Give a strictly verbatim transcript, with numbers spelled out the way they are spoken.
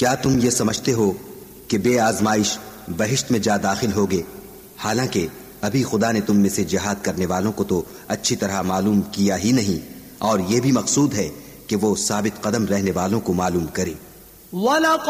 क्या तुम ये समझते हो कि बे आजमाइश बहिश्त में जा दाखिल होगे, हालांकि अभी खुदा ने तुम में से जिहाद करने वालों को तो अच्छी तरह मालूम किया ही नहीं, और ये भी मकसूद है कि वो साबित कदम रहने वालों को मालूम करे।